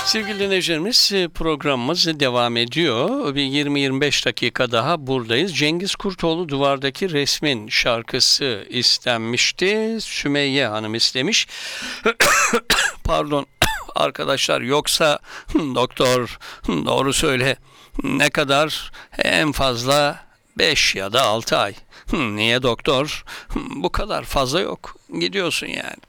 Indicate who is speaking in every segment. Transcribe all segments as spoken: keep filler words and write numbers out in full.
Speaker 1: Sevgili dinleyicilerimiz, programımız devam ediyor. Bir yirmi yirmi beş dakika daha buradayız. Cengiz Kurtoğlu Duvardaki Resmin şarkısı istenmişti. Sümeyye Hanım istemiş. Pardon arkadaşlar, yoksa doktor doğru söyle, ne kadar? En fazla beş ya da altı ay. Niye doktor? Bu kadar fazla yok. Gidiyorsun yani.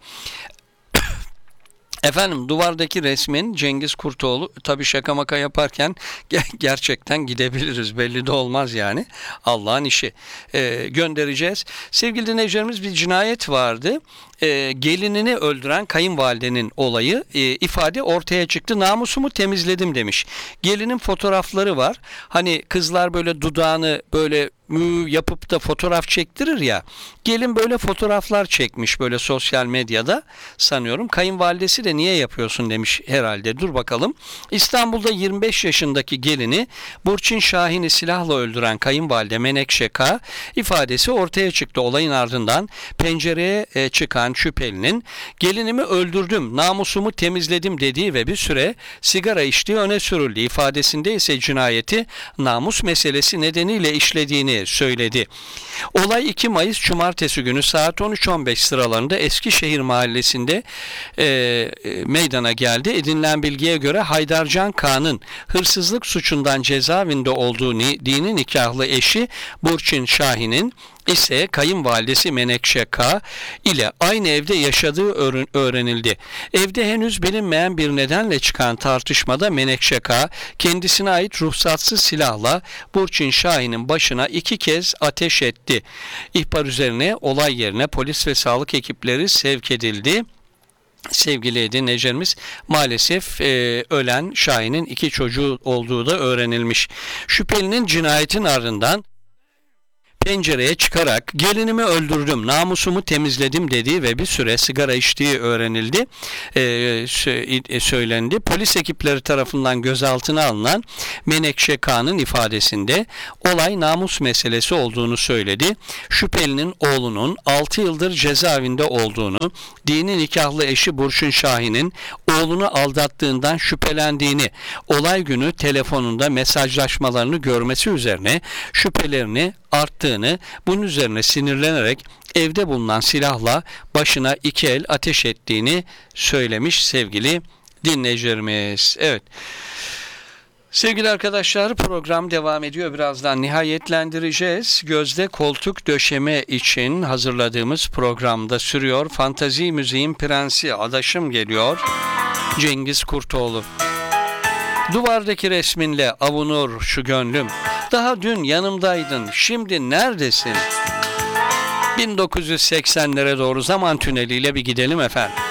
Speaker 1: Efendim, Duvardaki Resmin Cengiz Kurtoğlu, tabii şaka maka yaparken gerçekten gidebiliriz, belli de olmaz yani, Allah'ın işi. Ee, göndereceğiz. Sevgili dinleyicilerimiz, bir cinayet vardı. Ee, gelinini öldüren kayınvalidenin olayı, e, ifade ortaya çıktı. Namusumu temizledim demiş. Gelinin fotoğrafları var. Hani kızlar böyle dudağını böyle mü yapıp da fotoğraf çektirir ya. Gelin böyle fotoğraflar çekmiş böyle sosyal medyada sanıyorum. Kayınvalidesi de niye yapıyorsun demiş herhalde. Dur bakalım. İstanbul'da yirmi beş yaşındaki gelini Burçin Şahin'i silahla öldüren kayınvalide Menekşe K. ifadesi ortaya çıktı. Olayın ardından pencereye e, çıkan şüphelinin gelinimi öldürdüm, namusumu temizledim dediği ve bir süre sigara içtiği öne sürüldü. İfadesinde ise cinayeti namus meselesi nedeniyle işlediğini söyledi. Olay iki Mayıs Cumartesi günü saat on üç on beş sıralarında Eskişehir Mahallesi'nde e, e, meydana geldi. Edinilen bilgiye göre Haydarcan K'nın hırsızlık suçundan cezaevinde olduğu ni, dini nikahlı eşi Burçin Şahin'in ise kayınvalidesi Menekşe K. ile aynı evde yaşadığı öğrenildi. Evde henüz bilinmeyen bir nedenle çıkan tartışmada Menekşe K. kendisine ait ruhsatsız silahla Burçin Şahin'in başına iki kez ateş etti. İhbar üzerine olay yerine polis ve sağlık ekipleri sevk edildi. Sevgili dinleyicilerimiz, maalesef e, ölen Şahin'in iki çocuğu olduğu da öğrenilmiş. Şüphelinin cinayetin ardından pencereye çıkarak gelinimi öldürdüm, namusumu temizledim dediği ve bir süre sigara içtiği öğrenildi, ee, söylendi. Polis ekipleri tarafından gözaltına alınan Menekşe K'nın ifadesinde olay namus meselesi olduğunu söyledi. Şüphelinin oğlunun altı yıldır cezaevinde olduğunu, dini nikahlı eşi Burçin Şahin'in oğlunu aldattığından şüphelendiğini, olay günü telefonunda mesajlaşmalarını görmesi üzerine şüphelerini arttığını, bunun üzerine sinirlenerek evde bulunan silahla başına iki el ateş ettiğini söylemiş sevgili dinleyicilerimiz. Evet. Sevgili arkadaşlar, program devam ediyor. Birazdan nihayetlendireceğiz. Gözde koltuk döşeme için hazırladığımız programda sürüyor. Fantazi müziğin prensi adaşım geliyor. Cengiz Kurtoğlu. Duvardaki resminle avunur şu gönlüm. Daha dün yanımdaydın, şimdi neredesin? bin dokuz yüz seksenlere doğru zaman tüneliyle bir gidelim efendim.